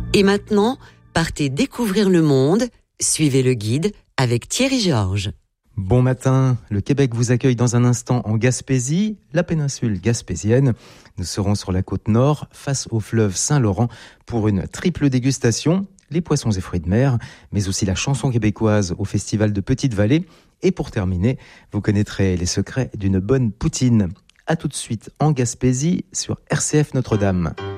Et maintenant, partez découvrir le monde. Suivez le guide avec Thierry Georges. Bon matin, le Québec vous accueille dans un instant en Gaspésie, la péninsule gaspésienne. Nous serons sur la côte nord, face au fleuve Saint-Laurent, pour une triple dégustation, les poissons et fruits de mer, mais aussi la chanson québécoise au festival de Petite-Vallée. Et pour terminer, vous connaîtrez les secrets d'une bonne poutine. À tout de suite en Gaspésie sur RCF Notre-Dame.